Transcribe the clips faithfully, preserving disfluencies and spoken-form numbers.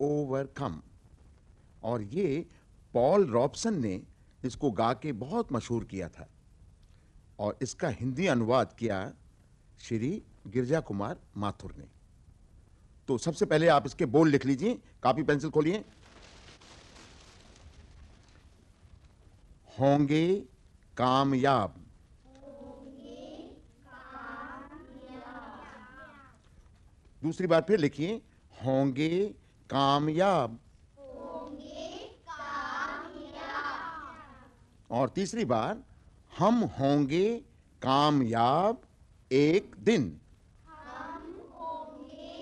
Overcome. और ये Paul Robson ने इसको गा के बहुत मशहूर किया था और इसका हिंदी अनुवाद किया श्री गिरजा कुमार माथुर ने। तो सबसे पहले आप इसके बोल लिख लीजिए, कॉपी पेंसिल खोलिए। होंगे कामयाब। दूसरी बार फिर लिखिए, होंगे कामयाब। और तीसरी बार, हम होंगे कामयाब एक दिन। हम होंगे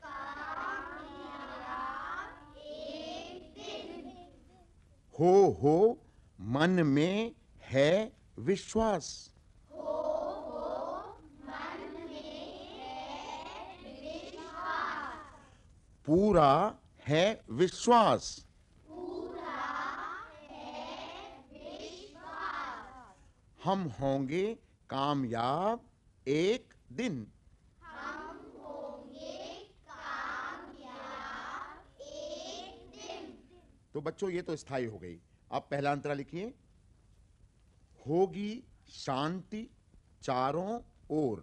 कामयाब एक दिन। हो हो मन में है विश्वास। हो हो मन में है विश्वास। पूरा है विश्वास। पूरा है विश्वास। हम होंगे कामयाब एक दिन। हम होंगे कामयाब एक दिन। तो बच्चों ये तो स्थायी हो गई। अब पहला अंतरा लिखिए, होगी शांति चारों ओर।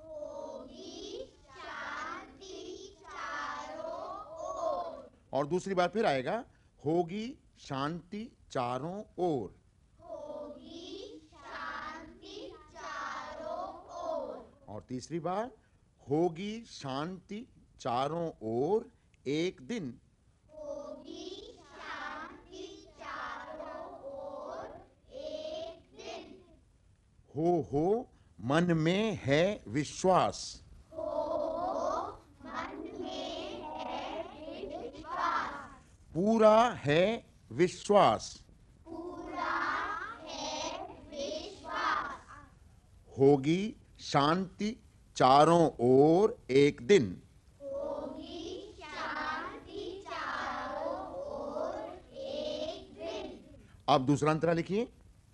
होगी शांति चारों ओर। और दूसरी बार फिर आएगा, होगी शांति चारों ओर। होगी शांति चारों ओर। और तीसरी बार, होगी शांति चारों ओर एक दिन। होगी शांति चारों ओर एक दिन। हो हो मन में है विश्वास। हो हो मन में है विश्वास। पूरा है विश्वास। पूरा है विश्वास। होगी शांति चारों ओर एक दिन। होगी शांति चारों ओर एक दिन। अब दूसरा अंतरा लिखिए,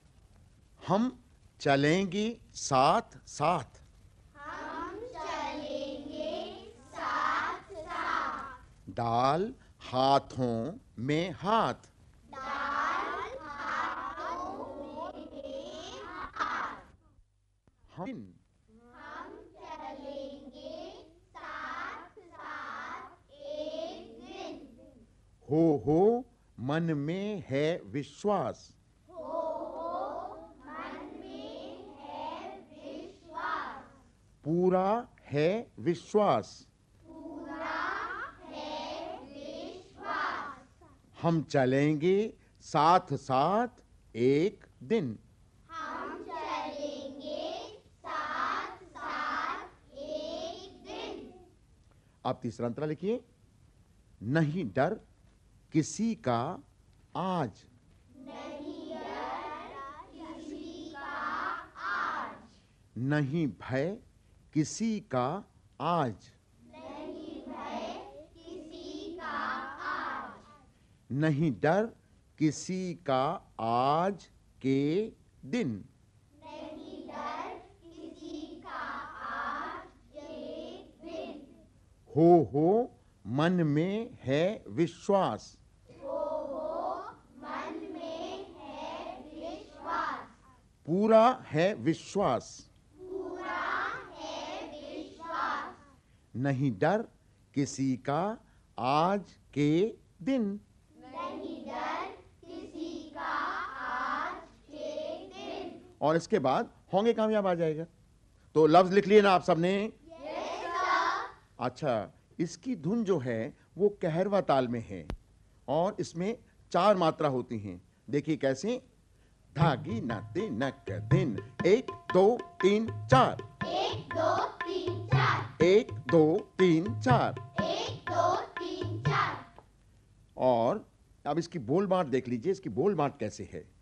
हम चलेंगे साथ साथ। हम चलेंगे साथ साथ। डाल हाथों में हाथ। डाल हाथों में हाथ। हम हम चलेंगे साथ साथ एक दिन। हो हो मन में है विश्वास। हो हो मन में है विश्वास। पूरा है विश्वास। पूरा है विश्वास। हम चलेंगे साथ साथ एक दिन। हम चलेंगे साथ साथ एक दिन। अब तीसरा अंतरा लिखिए, नहीं डर किसी का आज। नहीं डर किसी का आज। नहीं भय किसी का आज। नहीं भय किसी का आज। नहीं डर किसी का आज के दिन। नहीं डर किसी का आज के दिन। हो हो मन में है विश्वास। हो हो मन में है विश्वास। पूरा है विश्वास। पूरा है विश्वास। नहीं डर किसी का आज के दिन। नहीं डर किसी का आज के दिन। और इसके बाद होंगे कामयाब आ जाएगा। तो लफ्ज लिख लिए ना आप सबने? Yes sir. अच्छा, इसकी धुन जो है वो कहरवा ताल में है और इसमें चार मात्रा होती हैं। देखिए कैसे, धागी नाते नक दिन, एक दो तीन चार। एक दो तीन चार। एक दो तीन चार। एक दो तीन चार। और अब इसकी बोल बांट देख लीजिए, इसकी बोल बांट कैसे है।